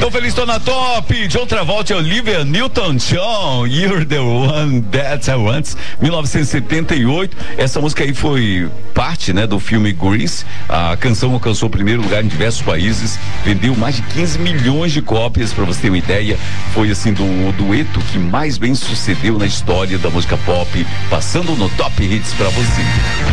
Tô feliz, tô na top. John Travolta e Olivia Newton-John, You're the One That I Want, 1978. Essa música aí foi parte, né, do filme Grease. A canção alcançou o primeiro lugar em diversos países, vendeu mais de 15 milhões de cópias, pra você ter uma ideia. Foi assim, o dueto que mais bem sucedeu na história da música pop, passando no Top Hits pra você.